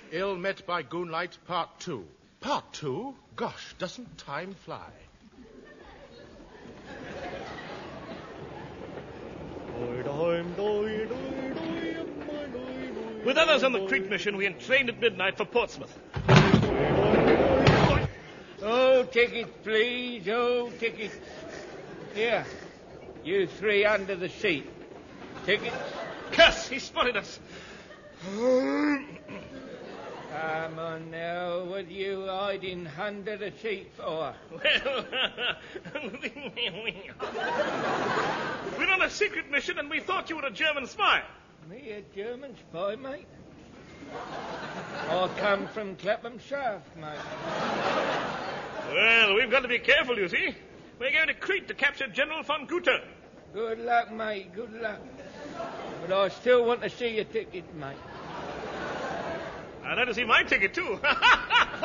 Ill Met by Goonlight, Part 2. Part 2? Gosh, doesn't time fly? With others on the Crete mission, we entrained at midnight for Portsmouth. Oh, tickets, please. Oh, tickets. Here. You three under the seat. Tickets. Curse! He spotted us. Come on now. What are you hiding under the seat for? Well, we're on a secret mission and we thought you were a German spy. Me a German spy, mate? I come from Clapham Shaft, mate. Well, we've got to be careful, you see. We're going to Crete to capture General von Guter. Good luck, mate, good luck. But I still want to see your ticket, mate. I'd like to see my ticket, too.